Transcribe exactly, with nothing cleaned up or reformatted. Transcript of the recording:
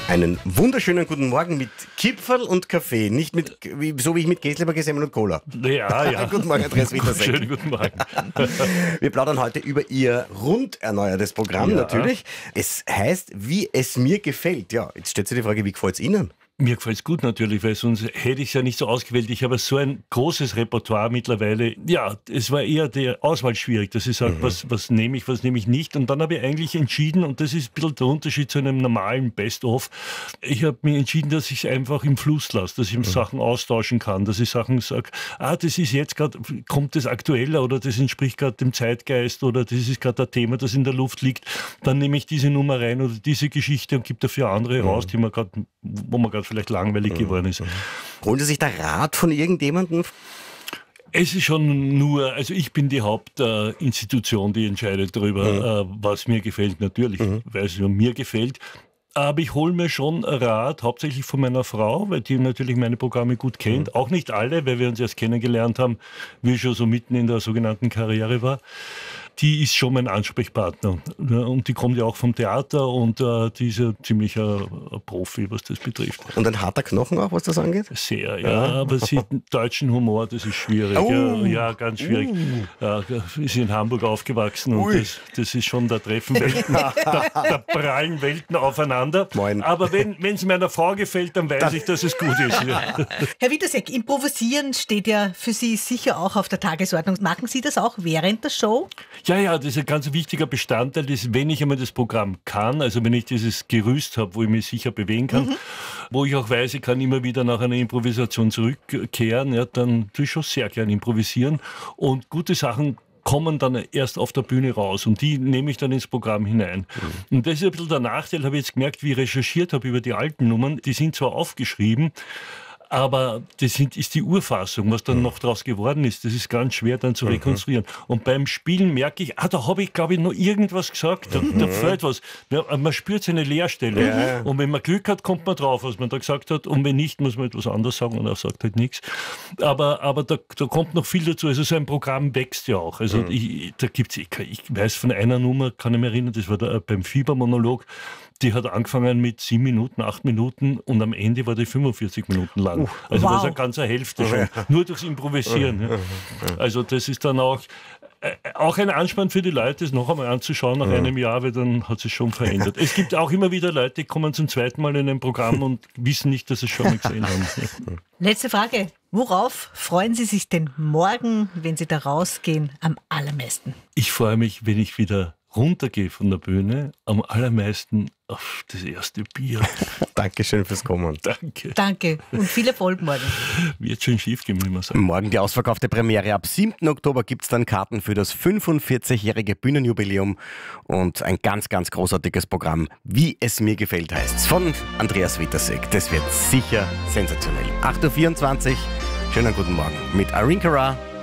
Einen wunderschönen guten Morgen mit Kipferl und Kaffee, nicht mit, wie, so wie ich mit Käsleber, Semmel und Cola. Ja, ja. Guten Morgen, Andreas Witasek. Schönen guten Morgen. Wir plaudern heute über Ihr rund erneuertes Programm Ja. natürlich. Es heißt, wie es mir gefällt. Ja, jetzt stellt sich die Frage, wie gefällt es Ihnen? Mir gefällt es gut natürlich, weil sonst hätte ich es ja nicht so ausgewählt. Ich habe so ein großes Repertoire mittlerweile. Ja, es war eher die Auswahl schwierig, dass ich sage, mhm. was, was nehme ich, was nehme ich nicht. Und dann habe ich eigentlich entschieden, und das ist ein bisschen der Unterschied zu einem normalen Best-of, ich habe mich entschieden, dass ich es einfach im Fluss lasse, dass ich mhm. Sachen austauschen kann, dass ich Sachen sage, ah, das ist jetzt gerade, kommt das aktueller oder das entspricht gerade dem Zeitgeist oder das ist gerade ein Thema, das in der Luft liegt. Dann nehme ich diese Nummer rein oder diese Geschichte und gebe dafür andere mhm. raus, die man grad, wo man gerade vielleicht langweilig mhm. geworden ist. Holen Sie sich da Rat von irgendjemandem? Es ist schon nur, also ich bin die Hauptinstitution, die entscheidet darüber, mhm. was mir gefällt. Natürlich, mhm. weil es mir gefällt. Aber ich hole mir schon Rat, hauptsächlich von meiner Frau, weil die natürlich meine Programme gut kennt. Mhm. Auch nicht alle, weil wir uns erst kennengelernt haben, wie ich schon so mitten in der sogenannten Karriere war. Die ist schon mein Ansprechpartner. Und die kommt ja auch vom Theater und äh, die ist ja ziemlich ein, ein Profi, was das betrifft. Und ein harter Knochen auch, was das angeht? Sehr, ja. ja. Aber sie hat einen deutschen Humor, das ist schwierig. Oh. Ja, ja, ganz schwierig. Uh. Ja, ist in Hamburg aufgewachsen und das, das ist schon, da treffen Welten, da, da prallen Welten aufeinander. Moin. Aber wenn es meiner Frau gefällt, dann weiß das ich, dass es gut ist. Ja. Herr Witasek, Improvisieren steht ja für Sie sicher auch auf der Tagesordnung. Machen Sie das auch während der Show? Ja, ja, das ist ein ganz wichtiger Bestandteil, dass, wenn ich einmal das Programm kann, also wenn ich dieses Gerüst habe, wo ich mich sicher bewegen kann, mhm. wo ich auch weiß, ich kann immer wieder nach einer Improvisation zurückkehren, ja, dann tue ich schon sehr gern improvisieren und gute Sachen kommen dann erst auf der Bühne raus und die nehme ich dann ins Programm hinein. Mhm. Und das ist ein bisschen der Nachteil, habe ich jetzt gemerkt, wie ich recherchiert habe über die alten Nummern, die sind zwar aufgeschrieben, aber das sind, ist die Urfassung, was dann noch daraus geworden ist. Das ist ganz schwer dann zu rekonstruieren. Mhm. Und beim Spielen merke ich, ah, da habe ich, glaube ich, noch irgendwas gesagt. Da, mhm. da fehlt was. Ja, man spürt seine Leerstelle. Ja. Und wenn man Glück hat, kommt man drauf, was man da gesagt hat. Und wenn nicht, muss man etwas anderes sagen und er sagt halt nichts. Aber, aber da, da kommt noch viel dazu. Also so ein Programm wächst ja auch. Also mhm. ich, da gibt's, ich, ich weiß von einer Nummer, kann ich mich erinnern, das war der, beim Fiebermonolog. Die hat angefangen mit sieben Minuten, acht Minuten und am Ende war die fünfundvierzig Minuten lang. Uh, also wow. war es eine ganze Hälfte schon. Nur durchs Improvisieren. Ja. Also das ist dann auch, äh, auch ein Anspann für die Leute, das noch einmal anzuschauen nach einem Jahr, weil dann hat es schon verändert. Es gibt auch immer wieder Leute, die kommen zum zweiten Mal in ein Programm und wissen nicht, dass sie es schon mal gesehen haben. Letzte Frage. Worauf freuen Sie sich denn morgen, wenn Sie da rausgehen, am allermeisten? Ich freue mich, wenn ich wieder runtergehe von der Bühne, am allermeisten auf das erste Bier. Dankeschön fürs Kommen. Danke. Danke und viel Erfolg morgen. Wird schon schief gehen, muss man sagen. Morgen die ausverkaufte Premiere. Ab siebten Oktober gibt es dann Karten für das fünfundvierzigjährige Bühnenjubiläum und ein ganz, ganz großartiges Programm. Wie es mir gefällt, heißt es. Von Andreas Witasek. Das wird sicher sensationell. acht Uhr vierundzwanzig. Schönen guten Morgen mit Arin Cara